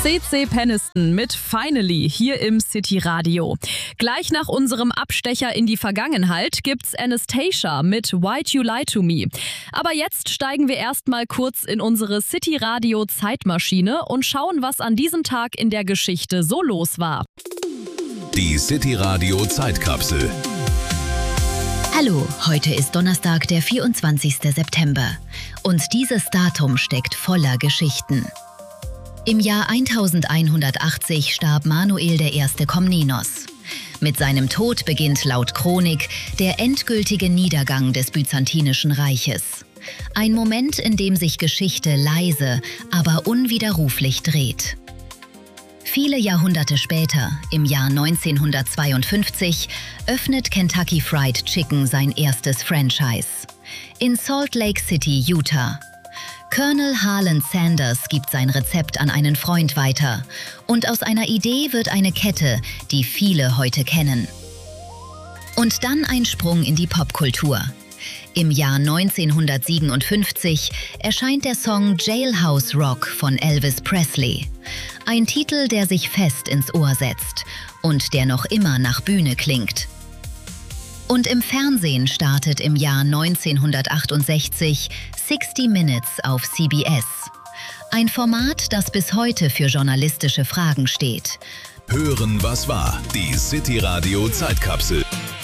CC Peniston mit Finally hier im City Radio. Gleich nach unserem Abstecher in die Vergangenheit gibt's Anastacia mit Why'd You Lie to Me. Aber jetzt steigen wir erstmal kurz in unsere City Radio Zeitmaschine und schauen, was an diesem Tag in der Geschichte so los war. Die City Radio Zeitkapsel. Hallo, heute ist Donnerstag, der 24. September. Und dieses Datum steckt voller Geschichten. Im Jahr 1180 starb Manuel I. Komnenos. Mit seinem Tod beginnt laut Chronik der endgültige Niedergang des Byzantinischen Reiches. Ein Moment, in dem sich Geschichte leise, aber unwiderruflich dreht. Viele Jahrhunderte später, im Jahr 1952, öffnet Kentucky Fried Chicken sein erstes Franchise. In Salt Lake City, Utah. Colonel Harlan Sanders gibt sein Rezept an einen Freund weiter. Und aus einer Idee wird eine Kette, die viele heute kennen. Und dann ein Sprung in die Popkultur. Im Jahr 1957 erscheint der Song Jailhouse Rock von Elvis Presley. Ein Titel, der sich fest ins Ohr setzt und der noch immer nach Bühne klingt. Und im Fernsehen startet im Jahr 1968 60 Minutes auf CBS. Ein Format, das bis heute für journalistische Fragen steht. Hören, was war? Die City Radio Zeitkapsel.